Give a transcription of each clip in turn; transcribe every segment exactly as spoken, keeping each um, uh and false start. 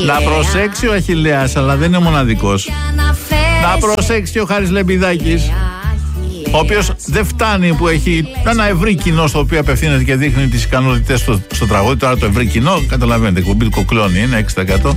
Να προσέξει ο Αχιλλέας, αλλά δεν είναι μοναδικός. Να προσέξει και ο Χάρης Λεμπιδάκης, ο οποίος δεν φτάνει που έχει ένα ευρύ κοινό στο οποίο απευθύνεται και δείχνει τις ικανότητες στο, στο τραγούδι. Τώρα το ευρύ κοινό, καταλαβαίνετε, εκπομπή του Κοκλώνη είναι έξι τοις εκατό.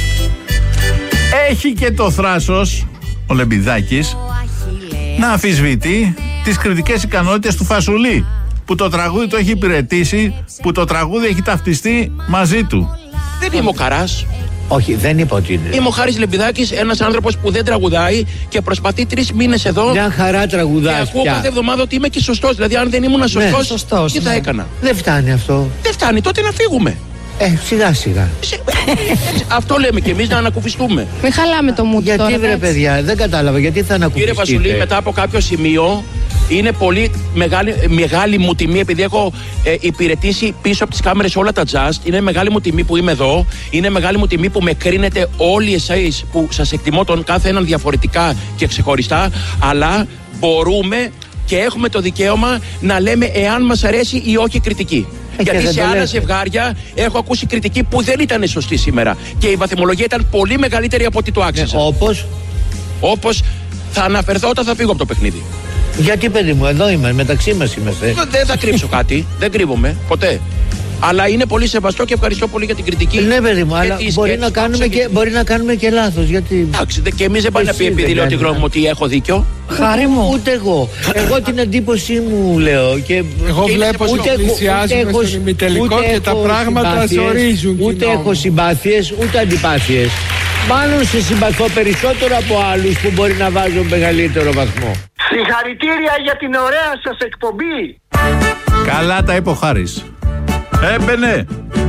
Έχει και το θράσος ο Λεμπιδάκης να αμφισβητεί τις κριτικές ικανότητες του Φασουλή, που το τραγούδι το έχει υπηρετήσει, που το τραγούδι έχει ταυτιστεί μαζί του. Δεν είμαι ο Καράς. Όχι, δεν είπα ότι είναι. Είμαι ο Χάρης Λεμπιδάκης, ένας άνθρωπος που δεν τραγουδάει και προσπαθεί τρεις μήνες εδώ. Μια χαρά τραγουδάς. Και ακούω κάθε εβδομάδα ότι είμαι και σωστός. Δηλαδή, αν δεν ήμουν σωστός, ναι, σωστός, τι θα ναι. έκανα. Δεν φτάνει αυτό. Δεν φτάνει, τότε να φύγουμε. Ε, σιγά σιγά. Αυτό λέμε κι εμείς, να ανακουφιστούμε. Μην χαλάμε το μούτι. Γιατί βρε παιδιά, δεν κατάλαβα, γιατί θα ανακουφιστείτε. Κύριε Βασουλή, μετά από κάποιο σημείο. Είναι πολύ μεγάλη, μεγάλη μου τιμή, επειδή έχω ε, υπηρετήσει πίσω από τις κάμερες όλα τα Just. Είναι μεγάλη μου τιμή που είμαι εδώ. Είναι μεγάλη μου τιμή που με κρίνετε όλοι εσείς, που σας εκτιμώ τον κάθε έναν διαφορετικά και ξεχωριστά. Αλλά μπορούμε και έχουμε το δικαίωμα να λέμε εάν μας αρέσει ή όχι κριτική. Ε, Γιατί σε άλλα ζευγάρια έχω ακούσει κριτική που δεν ήταν σωστή σήμερα. Και η βαθμολογία ήταν πολύ μεγαλύτερη από ό,τι το άξιζε. Ε, όπως? Όπως θα αναφερθώ όταν θα φύγω από το παιχνίδι. Γιατί, παιδί μου, εδώ είμαστε, μεταξύ μας είμαστε. Δεν θα κρύψω κάτι, δεν κρύβομαι ποτέ. Αλλά είναι πολύ σεβαστό και ευχαριστώ πολύ για την κριτική. Ναι, παιδί μου, αλλά μπορεί να, κάνουμε και, μπορεί να κάνουμε και λάθος. Γιατί... Εντάξει, και εμείς δεν πάει να πει επειδή λέω τη γνώμη μου ότι έχω δίκιο. Χάρη μου. Ούτε εγώ. Εγώ την εντύπωσή μου λέω. Και... Εγώ και βλέπω ότι πλησιάζουμε στον ημιτελικό και τα πράγματα ζορίζουν. Ούτε έχω συμπάθειες, ούτε αντιπάθειες. Μάλλον σε συμπαθώ περισσότερο από άλλους που μπορεί να βάζουν μεγαλύτερο βαθμό. Συγχαρητήρια για την ωραία σας εκπομπή. Καλά τα είπε ο Χάρης. Έμπαινε